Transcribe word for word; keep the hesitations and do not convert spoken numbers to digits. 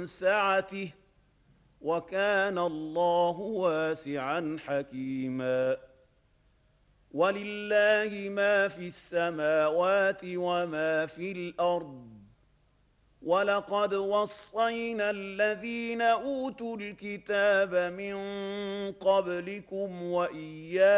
سعته وكان الله واسعا حكيما ولله ما في السماوات وما في الأرض ولقد وصينا الذين أوتوا الكتاب من قبلكم وإياكم